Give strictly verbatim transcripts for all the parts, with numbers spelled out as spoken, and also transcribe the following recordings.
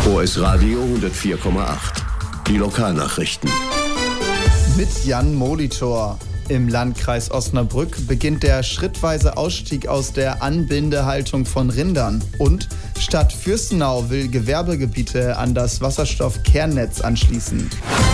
O S Radio hundertvier Komma acht. Die Lokalnachrichten. Mit Jan Molitor. Im Landkreis Osnabrück beginnt der schrittweise Ausstieg aus der Anbindehaltung von Rindern. Und Stadt Fürstenau will Gewerbegebiete an das Wasserstoffkernnetz anschließen.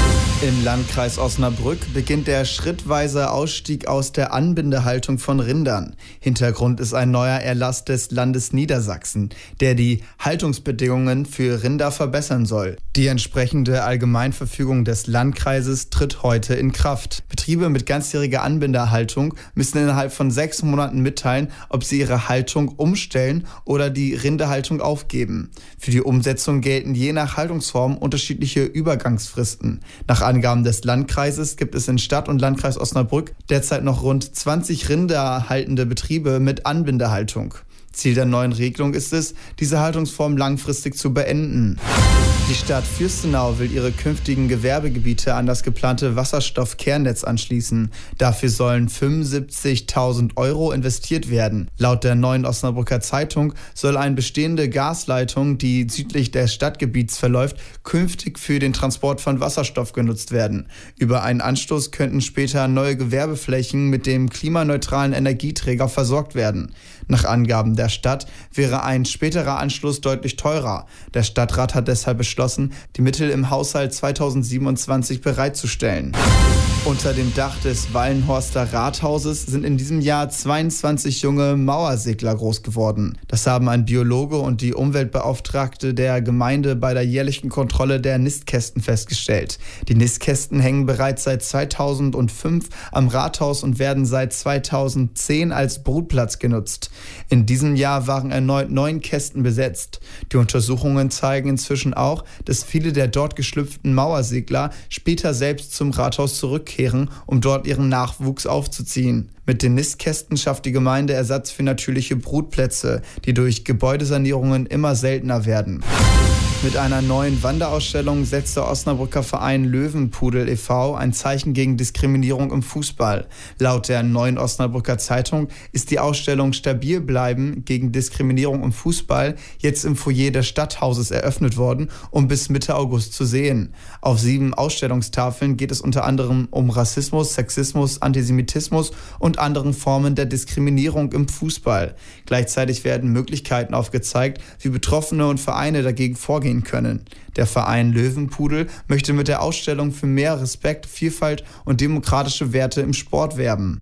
Im Landkreis Osnabrück beginnt der schrittweise Ausstieg aus der Anbindehaltung von Rindern. Hintergrund ist ein neuer Erlass des Landes Niedersachsen, der die Haltungsbedingungen für Rinder verbessern soll. Die entsprechende Allgemeinverfügung des Landkreises tritt heute in Kraft. Betriebe mit ganzjähriger Anbindehaltung müssen innerhalb von sechs Monaten mitteilen, ob sie ihre Haltung umstellen oder die Rinderhaltung aufgeben. Für die Umsetzung gelten je nach Haltungsform unterschiedliche Übergangsfristen. Nach Angaben des Landkreises gibt es in Stadt und Landkreis Osnabrück derzeit noch rund zwanzig rinderhaltende Betriebe mit Anbindehaltung. Ziel der neuen Regelung ist es, diese Haltungsform langfristig zu beenden. Die Stadt Fürstenau will ihre künftigen Gewerbegebiete an das geplante Wasserstoffkernnetz anschließen. Dafür sollen fünfundsiebzigtausend Euro investiert werden. Laut der Neuen Osnabrücker Zeitung soll eine bestehende Gasleitung, die südlich des Stadtgebiets verläuft, künftig für den Transport von Wasserstoff genutzt werden. Über einen Anstoß könnten später neue Gewerbeflächen mit dem klimaneutralen Energieträger versorgt werden. Nach Angaben der Stadt wäre ein späterer Anschluss deutlich teurer. Der Stadtrat hat deshalb beschlossen, die Mittel im Haushalt zweitausendsiebenundzwanzig bereitzustellen. Unter dem Dach des Wallenhorster Rathauses sind in diesem Jahr zweiundzwanzig junge Mauersegler groß geworden. Das haben ein Biologe und die Umweltbeauftragte der Gemeinde bei der jährlichen Kontrolle der Nistkästen festgestellt. Die Nistkästen hängen bereits seit zweitausendfünf am Rathaus und werden seit zweitausendzehn als Brutplatz genutzt. In diesem Jahr waren erneut neun Kästen besetzt. Die Untersuchungen zeigen inzwischen auch, dass viele der dort geschlüpften Mauersegler später selbst zum Rathaus zurückkehren, um dort ihren Nachwuchs aufzuziehen. Mit den Nistkästen schafft die Gemeinde Ersatz für natürliche Brutplätze, die durch Gebäudesanierungen immer seltener werden. Mit einer neuen Wanderausstellung setzt der Osnabrücker Verein Löwenpudel e V ein Zeichen gegen Diskriminierung im Fußball. Laut der Neuen Osnabrücker Zeitung ist die Ausstellung Stabil bleiben gegen Diskriminierung im Fußball jetzt im Foyer des Stadthauses eröffnet worden und bis Mitte August zu sehen. Auf sieben Ausstellungstafeln geht es unter anderem um Rassismus, Sexismus, Antisemitismus und anderen Formen der Diskriminierung im Fußball. Gleichzeitig werden Möglichkeiten aufgezeigt, wie Betroffene und Vereine dagegen vorgehen können. Der Verein Löwenpudel möchte mit der Ausstellung für mehr Respekt, Vielfalt und demokratische Werte im Sport werben.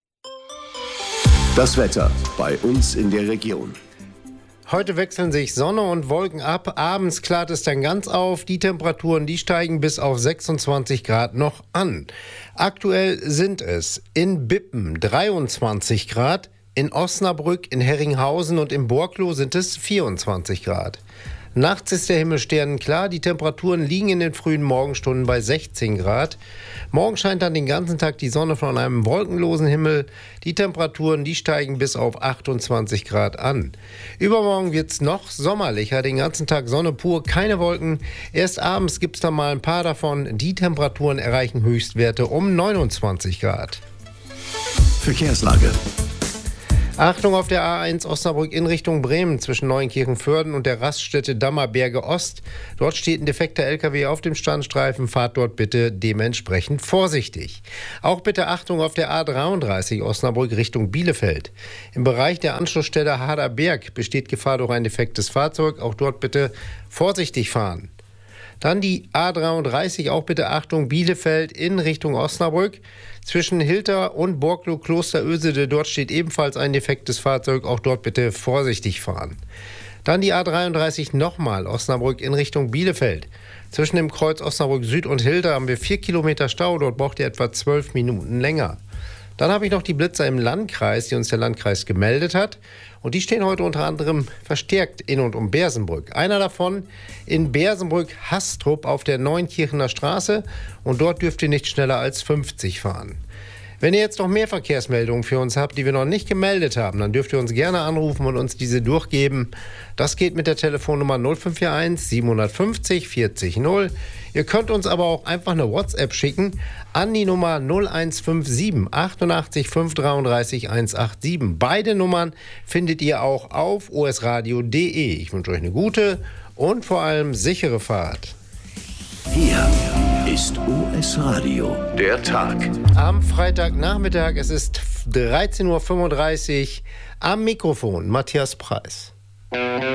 Das Wetter bei uns in der Region. Heute wechseln sich Sonne und Wolken ab. Abends klart es dann ganz auf. Die Temperaturen, die steigen bis auf sechsundzwanzig Grad noch an. Aktuell sind es in Bippen dreiundzwanzig Grad, in Osnabrück, in Herringhausen und im Borkloh sind es vierundzwanzig Grad. Nachts ist der Himmel sternenklar, die Temperaturen liegen in den frühen Morgenstunden bei sechzehn Grad. Morgen scheint dann den ganzen Tag die Sonne von einem wolkenlosen Himmel. Die Temperaturen, die steigen bis auf achtundzwanzig Grad an. Übermorgen wird es noch sommerlicher, den ganzen Tag Sonne pur, keine Wolken. Erst abends gibt es dann mal ein paar davon. Die Temperaturen erreichen Höchstwerte um neunundzwanzig Grad. Verkehrslage. Achtung auf der A eins Osnabrück in Richtung Bremen zwischen Neuenkirchen-Vörden und der Raststätte Dammerberge Ost. Dort steht ein defekter L K W auf dem Standstreifen. Fahrt dort bitte dementsprechend vorsichtig. Auch bitte Achtung auf der A dreiunddreißig Osnabrück Richtung Bielefeld. Im Bereich der Anschlussstelle Haderberg besteht Gefahr durch ein defektes Fahrzeug. Auch dort bitte vorsichtig fahren. Dann die A dreiunddreißig, auch bitte Achtung, Bielefeld in Richtung Osnabrück. Zwischen Hilter und Borkloh Klosterösede, dort steht ebenfalls ein defektes Fahrzeug. Auch dort bitte vorsichtig fahren. Dann die A dreiunddreißig nochmal, Osnabrück in Richtung Bielefeld. Zwischen dem Kreuz Osnabrück Süd und Hilter haben wir vier Kilometer Stau. Dort braucht ihr etwa zwölf Minuten länger. Dann habe ich noch die Blitzer im Landkreis, die uns der Landkreis gemeldet hat. Und die stehen heute unter anderem verstärkt in und um Bersenbrück. Einer davon in Bersenbrück-Hastrup auf der Neunkirchener Straße. Und dort dürft ihr nicht schneller als fünfzig fahren. Wenn ihr jetzt noch mehr Verkehrsmeldungen für uns habt, die wir noch nicht gemeldet haben, dann dürft ihr uns gerne anrufen und uns diese durchgeben. Das geht mit der Telefonnummer null fünf vier eins sieben fünf null vierzig null. Ihr könnt uns aber auch einfach eine WhatsApp schicken an die Nummer null eins fünf sieben achtundachtzig fünf dreiunddreißig hundertsiebenundachtzig. Beide Nummern findet ihr auch auf osradio punkt de. Ich wünsche euch eine gute und vor allem sichere Fahrt. Hier ist O S Radio, der Tag. Am Freitagnachmittag, es ist dreizehn Uhr fünfunddreißig, am Mikrofon Matthias Preis.